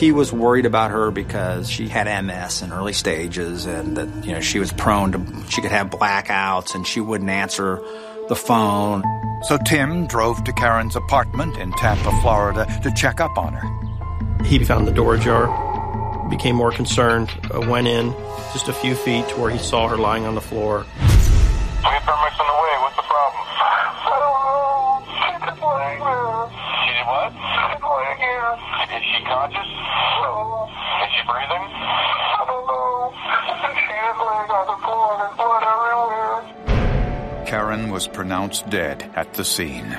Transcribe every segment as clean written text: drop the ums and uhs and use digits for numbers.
He was worried about her because she had MS in early stages, and that she was prone to, she could have blackouts, and she wouldn't answer the phone. So Tim drove to Karen's apartment in Tampa, Florida to check up on her. He found the door ajar, became more concerned, went in just a few feet to where he saw her lying on the floor. We have paramedics on the way. What's the problem? I don't know. She's laying there. She did what? She's laying here. Is she conscious? No. Is she breathing? I don't know. She is laying on the floor. There's blood everywhere. Karen was pronounced dead at the scene.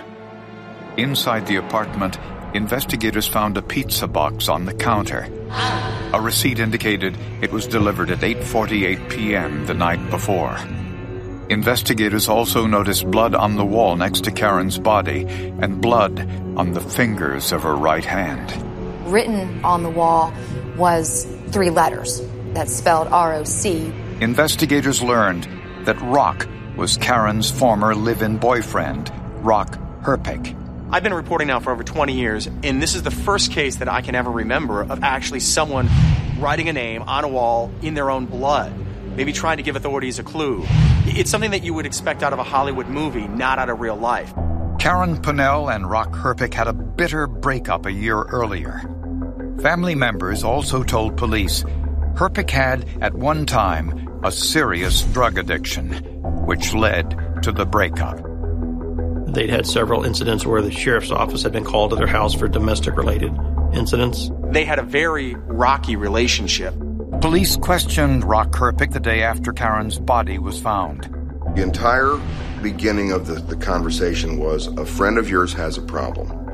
Inside the apartment, investigators found a pizza box on the counter. A receipt indicated it was delivered at 8:48 p.m. the night before. Investigators also noticed blood on the wall next to Karen's body and blood on the fingers of her right hand. Written on the wall was 3 letters that spelled R-O-C. Investigators learned that Rock was Karen's former live-in boyfriend, Rock Herpich. I've been reporting now for over 20 years, and this is the first case that I can ever remember of actually someone writing a name on a wall in their own blood, maybe trying to give authorities a clue. It's something that you would expect out of a Hollywood movie, not out of real life. Karen Pennell and Rock Herpich had a bitter breakup a year earlier. Family members also told police Herpich had, at one time, a serious drug addiction, which led to the breakup. They'd had several incidents where the sheriff's office had been called to their house for domestic-related incidents. They had a very rocky relationship. Police questioned Rock Herpich the day after Karen's body was found. The entire beginning of the conversation was, a friend of yours has a problem.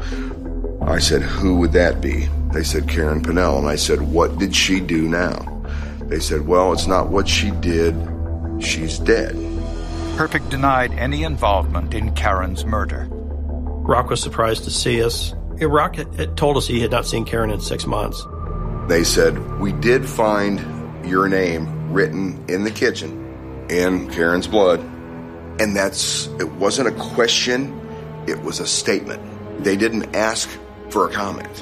I said, who would that be? They said, Karen Pennell. And I said, what did she do now? They said, well, it's not what she did. She's dead. Herpich denied any involvement in Karen's murder. Rock was surprised to see us. Rock had told us he had not seen Karen in 6 months. They said, we did find your name written in the kitchen in Karen's blood. And it wasn't a question, it was a statement. They didn't ask for a comment.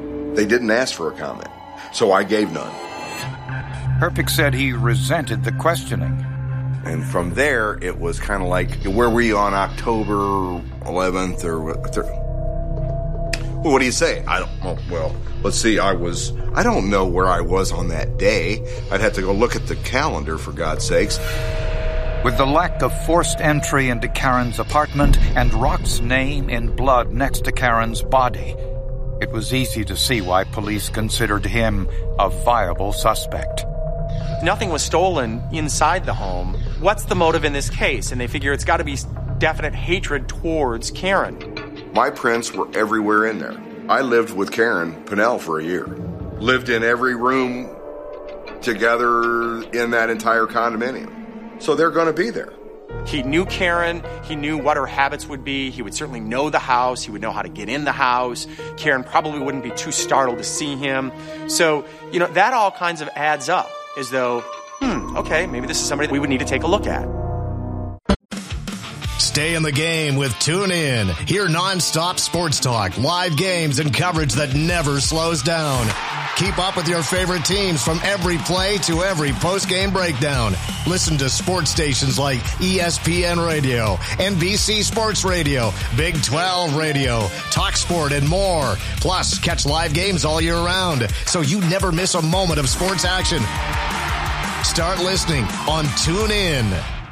So I gave none. Herpich said he resented the questioning. And from there, it was kind of like, where were you on October 11th or what do you say? Let's see, I don't know where I was on that day. I'd have to go look at the calendar, for God's sakes. With the lack of forced entry into Karen's apartment and Rock's name in blood next to Karen's body, it was easy to see why police considered him a viable suspect. Nothing was stolen inside the home. What's the motive in this case? And they figure it's got to be definite hatred towards Karen. My prints were everywhere in there. I lived with Karen Pennell for a year. Lived in every room together in that entire condominium. So they're going to be there. He knew Karen. He knew what her habits would be. He would certainly know the house. He would know how to get in the house. Karen probably wouldn't be too startled to see him. So, that all kinds of adds up as though, okay, maybe this is somebody that we would need to take a look at. Stay in the game with TuneIn. Hear nonstop sports talk, live games, and coverage that never slows down. Keep up with your favorite teams from every play to every post-game breakdown. Listen to sports stations like ESPN Radio, NBC Sports Radio, Big 12 Radio, TalkSport, and more. Plus, catch live games all year round, so you never miss a moment of sports action. Start listening on TuneIn.